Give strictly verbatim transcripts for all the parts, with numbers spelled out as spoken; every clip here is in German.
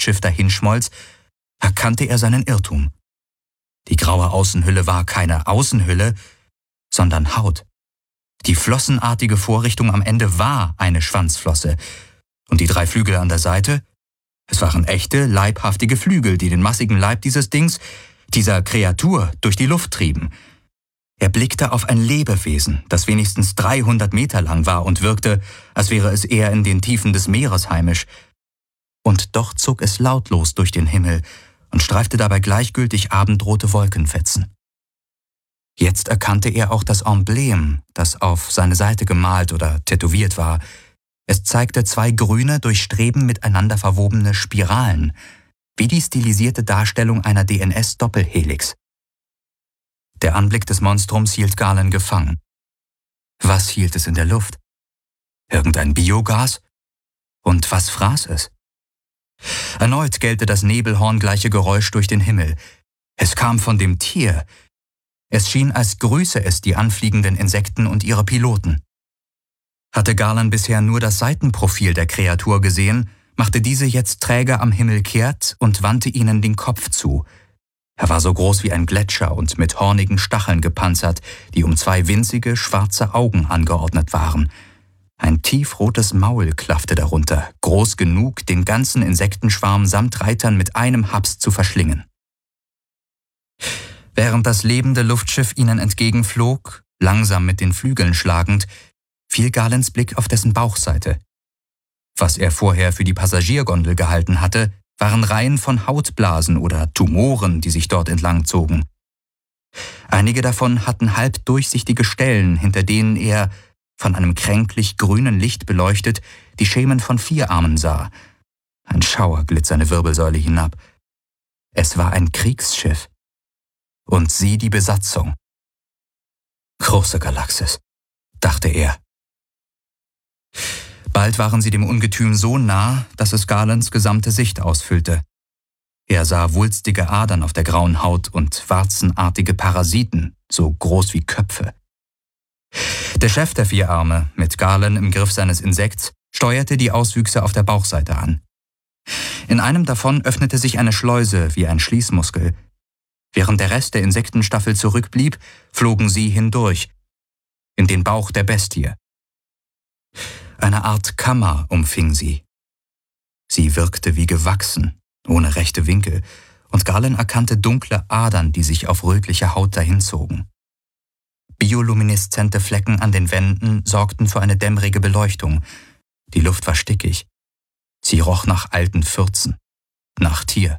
Luftschiff dahinschmolz, erkannte er seinen Irrtum. Die graue Außenhülle war keine Außenhülle, sondern Haut. Die flossenartige Vorrichtung am Ende war eine Schwanzflosse. Und die drei Flügel an der Seite? Es waren echte, leibhaftige Flügel, die den massigen Leib dieses Dings, dieser Kreatur, durch die Luft trieben. Er blickte auf ein Lebewesen, das wenigstens dreihundert Meter lang war und wirkte, als wäre es eher in den Tiefen des Meeres heimisch. Und doch zog es lautlos durch den Himmel und streifte dabei gleichgültig abendrote Wolkenfetzen. Jetzt erkannte er auch das Emblem, das auf seine Seite gemalt oder tätowiert war. Es zeigte zwei grüne, durch Streben miteinander verwobene Spiralen, wie die stilisierte Darstellung einer D N S-Doppelhelix. Der Anblick des Monstrums hielt Garland gefangen. Was hielt es in der Luft? Irgendein Biogas? Und was fraß es? Erneut gellte das nebelhorngleiche Geräusch durch den Himmel. Es kam von dem Tier. Es schien, als grüße es die anfliegenden Insekten und ihre Piloten. Hatte Garland bisher nur das Seitenprofil der Kreatur gesehen, machte diese jetzt träge am Himmel kehrt und wandte ihnen den Kopf zu. Er war so groß wie ein Gletscher und mit hornigen Stacheln gepanzert, die um zwei winzige, schwarze Augen angeordnet waren. Ein tiefrotes Maul klaffte darunter, groß genug, den ganzen Insektenschwarm samt Reitern mit einem Haps zu verschlingen. Während das lebende Luftschiff ihnen entgegenflog, langsam mit den Flügeln schlagend, fiel Garlands Blick auf dessen Bauchseite. Was er vorher für die Passagiergondel gehalten hatte, waren Reihen von Hautblasen oder Tumoren, die sich dort entlang zogen. Einige davon hatten halb durchsichtige Stellen, hinter denen er, von einem kränklich grünen Licht beleuchtet, die Schemen von Vierarmen sah. Ein Schauer glitt seine Wirbelsäule hinab. Es war ein Kriegsschiff. Und sie die Besatzung. Große Galaxis, dachte er. Bald waren sie dem Ungetüm so nah, dass es Garlands gesamte Sicht ausfüllte. Er sah wulstige Adern auf der grauen Haut und warzenartige Parasiten, so groß wie Köpfe. Der Chef der Vierarme, mit Garland im Griff seines Insekts, steuerte die Auswüchse auf der Bauchseite an. In einem davon öffnete sich eine Schleuse wie ein Schließmuskel. Während der Rest der Insektenstaffel zurückblieb, flogen sie hindurch, in den Bauch der Bestie. Eine Art Kammer umfing sie. Sie wirkte wie gewachsen, ohne rechte Winkel, und Garland erkannte dunkle Adern, die sich auf rötlicher Haut dahinzogen. Biolumineszente Flecken an den Wänden sorgten für eine dämmerige Beleuchtung. Die Luft war stickig. Sie roch nach alten Fürzen, nach Tier.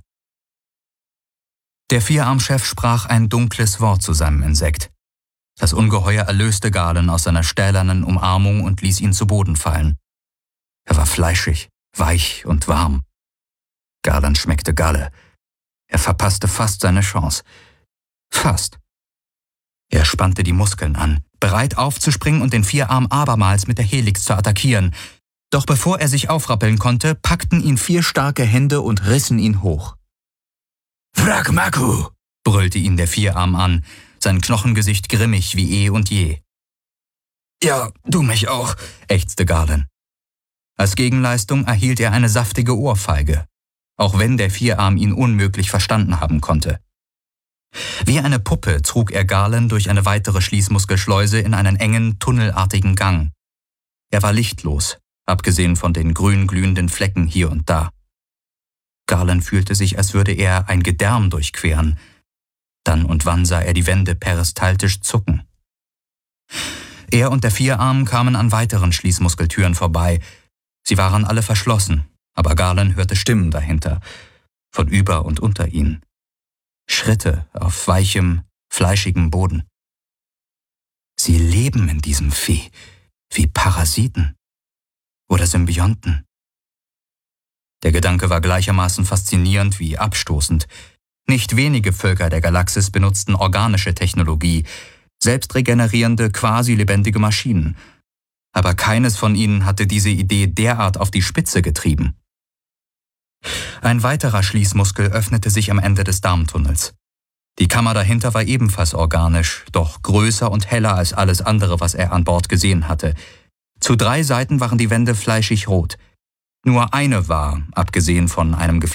Der Vierarmchef sprach ein dunkles Wort zu seinem Insekt. Das Ungeheuer erlöste Garland aus seiner stählernen Umarmung und ließ ihn zu Boden fallen. Er war fleischig, weich und warm. Garland schmeckte Galle. Er verpasste fast seine Chance. Fast. Er spannte die Muskeln an, bereit aufzuspringen und den Vierarm abermals mit der Helix zu attackieren. Doch bevor er sich aufrappeln konnte, packten ihn vier starke Hände und rissen ihn hoch. »Wrak Maku«, brüllte ihn der Vierarm an, sein Knochengesicht grimmig wie eh und je. »Ja, du mich auch«, ächzte Garland. Als Gegenleistung erhielt er eine saftige Ohrfeige, auch wenn der Vierarm ihn unmöglich verstanden haben konnte. Wie eine Puppe trug er Garland durch eine weitere Schließmuskelschleuse in einen engen, tunnelartigen Gang. Er war lichtlos, abgesehen von den grün glühenden Flecken hier und da. Garland fühlte sich, als würde er ein Gedärm durchqueren. Dann und wann sah er die Wände peristaltisch zucken. Er und der Vierarm kamen an weiteren Schließmuskeltüren vorbei. Sie waren alle verschlossen, aber Garland hörte Stimmen dahinter, von über und unter ihnen. Schritte auf weichem, fleischigem Boden. Sie leben in diesem Vieh, wie Parasiten oder Symbionten. Der Gedanke war gleichermaßen faszinierend wie abstoßend. Nicht wenige Völker der Galaxis benutzten organische Technologie, selbstregenerierende, quasi lebendige Maschinen. Aber keines von ihnen hatte diese Idee derart auf die Spitze getrieben. Ein weiterer Schließmuskel öffnete sich am Ende des Darmtunnels. Die Kammer dahinter war ebenfalls organisch, doch größer und heller als alles andere, was er an Bord gesehen hatte. Zu drei Seiten waren die Wände fleischig rot. Nur eine war, abgesehen von einem